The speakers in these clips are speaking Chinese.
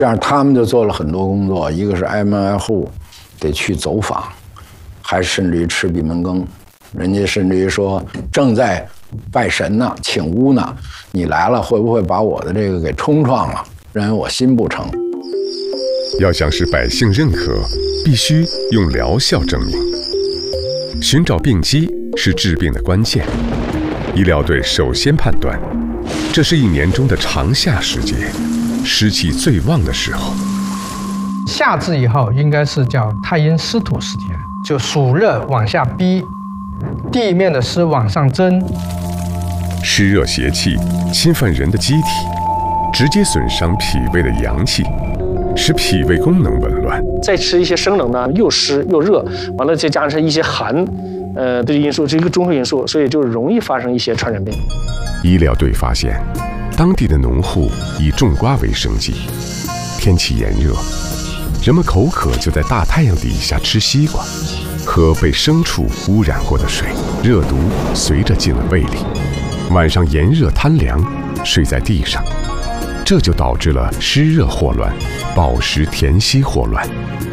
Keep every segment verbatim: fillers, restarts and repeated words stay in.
这样他们就做了很多工作，一个是挨门挨户得去走访，还甚至于吃闭门羹。人家甚至于说正在拜神呢，请巫呢，你来了会不会把我的这个给冲撞了？认为我心不成。 要想使百姓认可，必须用疗效证明。寻找病机是治病的关键。医疗队首先判断，这是一年中的长夏时节，湿气最旺的时候。 夏至以后应该是叫太阴湿土时节，就暑热往下逼，地面的湿往上蒸。 湿热邪气侵犯人的机体，直接损伤脾胃的阳气，使脾胃功能紊乱。 再吃一些生冷呢，又湿又热，完了再加上一些寒，呃的因素，这是一个综合因素，所以就容易发生一些传染病。 医疗队发现，当地的农户以种瓜为生计，天气炎热，人们口渴就在大太阳底下吃西瓜，喝被牲畜污染过的水，热毒随着进了胃里。晚上炎热贪凉，睡在地上，这就导致了湿热霍乱、暴食填息霍乱。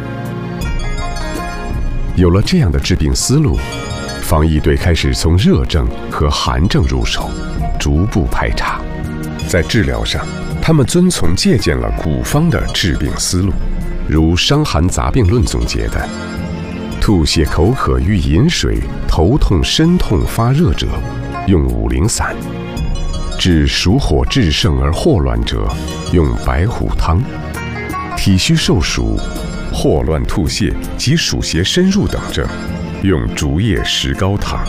有了这样的治病思路，防疫队开始从热症和寒症入手，逐步排查。在治疗上，他们遵从借鉴了古方的治病思路，如《伤寒杂病论》总结的：吐泻口渴欲饮水，头痛身痛发热者，用五苓散；治暑火炽盛而霍乱者，用白虎汤；体虚受暑、霍乱吐泻及暑邪深入等症，用竹叶石膏汤。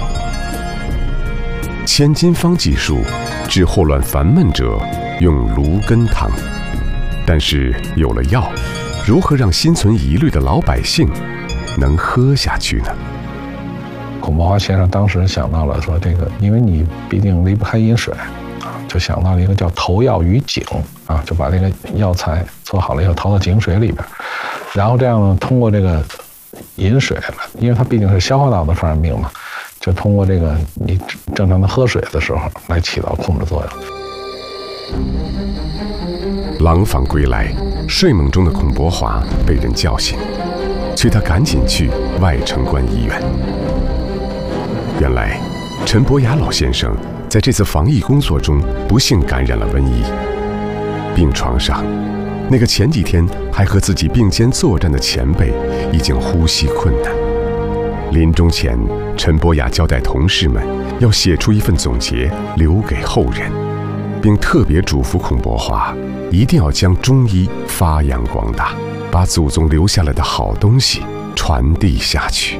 千金方技术治霍乱烦闷者，用芦根汤。但是有了药，如何让心存疑虑的老百姓能喝下去呢？ 孔伯华先生当时想到了说，这个因为你毕竟离不开饮水啊，就想到了一个叫投药于井啊，就把这个药材做好了以后投到井水里边，然后这样呢，通过这个饮水，因为它毕竟是消化道的传染病嘛，就通过这个你正常的喝水的时候来起到控制作用。 廊坊归来，睡梦中的孔伯华被人叫醒，催他赶紧去外城关医院。原来，陈伯雅老先生在这次防疫工作中不幸感染了瘟疫。病床上，那个前几天还和自己并肩作战的前辈已经呼吸困难。临终前，陈伯雅交代同事们要写出一份总结留给后人，并特别嘱咐孔伯华一定要将中医发扬光大，把祖宗留下来的好东西传递下去。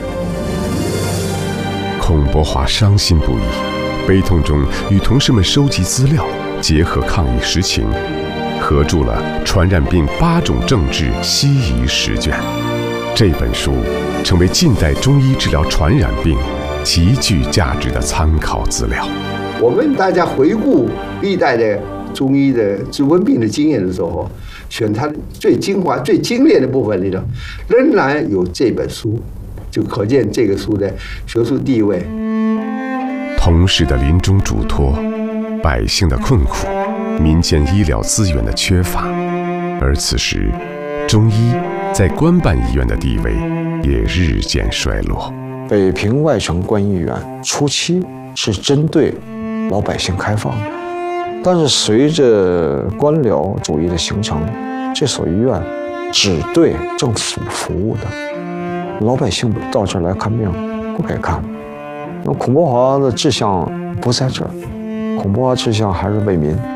孔伯华伤心不已，悲痛中与同事们收集资料，结合抗疫实情，合著了《传染病八种症治西医十卷》。这本书成为近代中医治疗传染病极具价值的参考资料。 我们大家回顾历代的中医的治瘟病的经验的时候，选它最精华、最精炼的部分里头，仍然有这本书，就可见这个书的学术地位。 同事的临终嘱托，百姓的困苦，民间医疗资源的缺乏，而此时，中医在官办医院的地位也日渐衰落。 北平外城关医院初期是针对老百姓开放的，但是随着官僚主义的形成，这所医院只对政府服务的，老百姓到这儿来看病不给看。那孔伯华的志向不在这儿，孔伯华志向还是为民。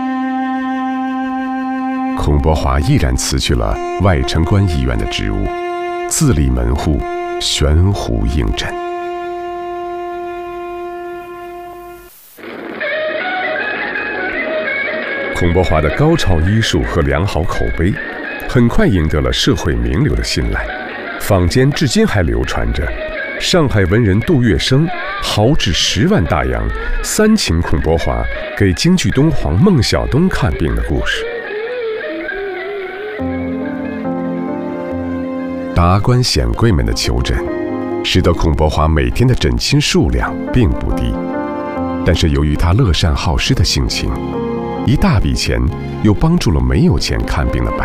孔伯华毅然辞去了外城关医院的职务，自立门户，悬壶应诊。孔伯华的高超医术和良好口碑，很快赢得了社会名流的信赖。坊间至今还流传着上海文人杜月笙豪掷十万大洋，三请孔伯华给京剧东皇孟小冬看病的故事。达官显贵们的求诊，使得孔伯华每天的诊亲数量并不低。但是由于他乐善好施的性情，一大笔钱又帮助了没有钱看病的百